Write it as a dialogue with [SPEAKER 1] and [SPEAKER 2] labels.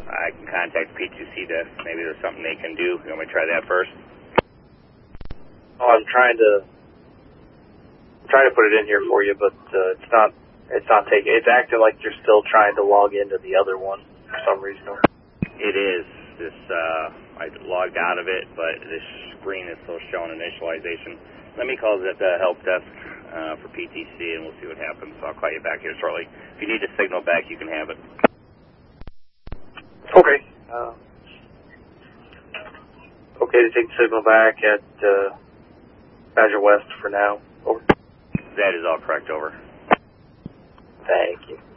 [SPEAKER 1] I can contact PTC to, maybe there's something they can do. You want me to try that first?
[SPEAKER 2] Oh, I'm trying to put it in here for you, but it's not taking. It's acting like you're still trying to log into the other one for some reason.
[SPEAKER 1] It is. I logged out of it, but this screen is still showing initialization. Let me call the help desk for PTC, and we'll see what happens. So I'll call you back here shortly. If you need a signal back, you can have it.
[SPEAKER 2] Okay. Okay to take the signal back at Badger West for now. Over.
[SPEAKER 1] That is all correct. Over.
[SPEAKER 2] Thank you.